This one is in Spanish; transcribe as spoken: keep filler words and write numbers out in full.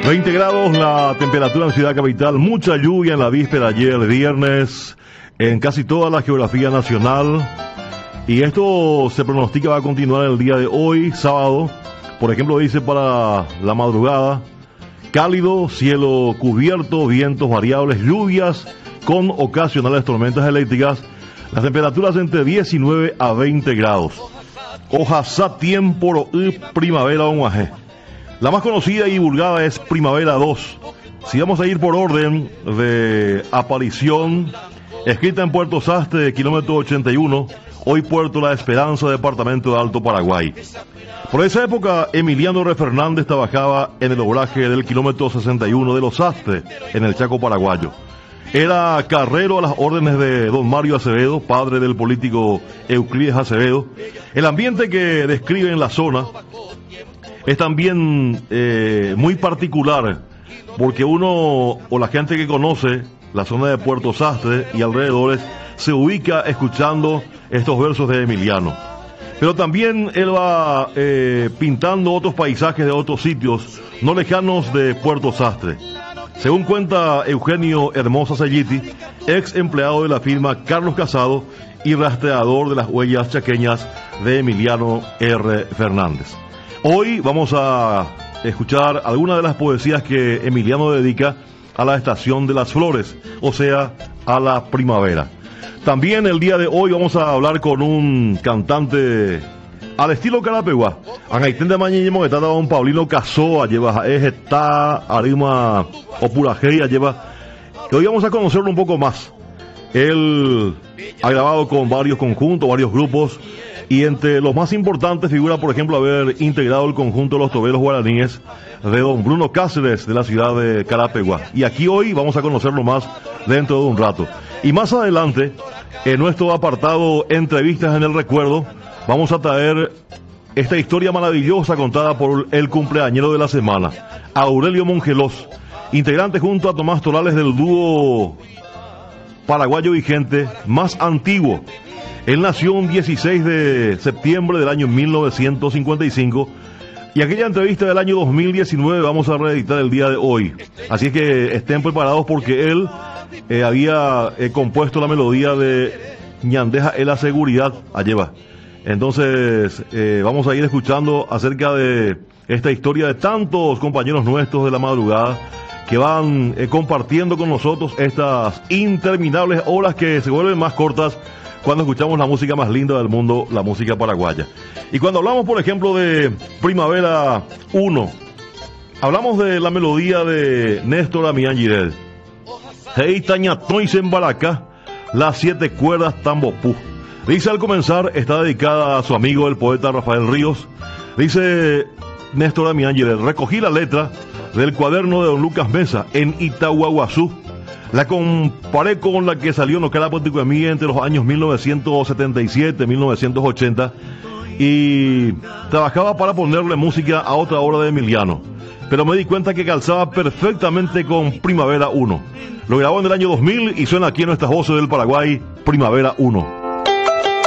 veinte grados la temperatura en Ciudad Capital, mucha lluvia en la víspera ayer viernes en casi toda la geografía nacional, y esto se pronostica va a continuar el día de hoy, sábado. Por ejemplo, dice para la madrugada: cálido, cielo cubierto, vientos variables, lluvias con ocasionales tormentas eléctricas, las temperaturas entre diecinueve a veinte grados. Oaxaca tiempo primavera onguaje. La más conocida y divulgada es Primavera dos. Si vamos a ir por orden de aparición, escrita en Puerto Sastre, kilómetro ochenta y uno, hoy Puerto La Esperanza, departamento de Alto Paraguay. Por esa época, Emiliano R. Fernández trabajaba en el obraje del kilómetro sesenta y uno de Los Sastres, en el Chaco paraguayo. Era carrero a las órdenes de don Mario Acevedo, padre del político Euclides Acevedo. El ambiente que describe en la zona es también eh, muy particular, porque uno o la gente que conoce la zona de Puerto Sastre y alrededores se ubica escuchando estos versos de Emiliano. Pero también él va eh, pintando otros paisajes de otros sitios no lejanos de Puerto Sastre. Según cuenta Eugenio Hermosa Selliti, ex empleado de la firma Carlos Casado y rastreador de las huellas chaqueñas de Emiliano R. Fernández. Hoy vamos a escuchar algunas de las poesías que Emiliano dedica a la estación de las flores, o sea, a la primavera. También el día de hoy vamos a hablar con un cantante al estilo Carapegua. Angaitén de mañana que está don Paulino Casoa, lleva está Arima Opurajeya, lleva, que hoy vamos a conocerlo un poco más. Él ha grabado con varios conjuntos, varios grupos, y entre los más importantes figura, por ejemplo, haber integrado el conjunto de los toberos guaraníes de don Bruno Cáceres, de la ciudad de Carapegua. Y aquí hoy vamos a conocerlo más dentro de un rato. Y más adelante, en nuestro apartado Entrevistas en el Recuerdo, vamos a traer esta historia maravillosa contada por el cumpleañero de la semana, Aurelio Mongelos, integrante junto a Tomás Torales del dúo paraguayo vigente más antiguo. Él nació un dieciséis de septiembre del año mil novecientos cincuenta y cinco, y aquella entrevista del año dos mil diecinueve vamos a reeditar el día de hoy. Así es que estén preparados, porque él eh, había eh, compuesto la melodía de Ñandeja en la seguridad, alleva. Entonces eh, vamos a ir escuchando acerca de esta historia de tantos compañeros nuestros de la madrugada que van eh, compartiendo con nosotros estas interminables horas que se vuelven más cortas cuando escuchamos la música más linda del mundo, la música paraguaya. Y cuando hablamos, por ejemplo, de Primavera uno, hablamos de la melodía de Néstor Damián Girel. Hey Tañatois en Baracá, las siete cuerdas tambopú. Dice al comenzar, está dedicada a su amigo el poeta Rafael Ríos. Dice Néstor Damián Girel: recogí la letra del cuaderno de don Lucas Mesa en Itahuaguazú. La comparé con la que salió en Ocarapoticuemí entre los años mil novecientos setenta y siete y mil novecientos ochenta, y trabajaba para ponerle música a otra obra de Emiliano, pero me di cuenta que calzaba perfectamente con Primavera uno. Lo grabó en el año dos mil y suena aquí en nuestras voces del Paraguay, Primavera uno.